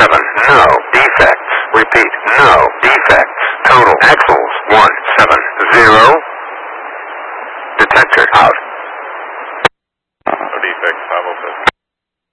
No defects. Repeat. No defects. Total axles 170. Detector out. No defects, 506.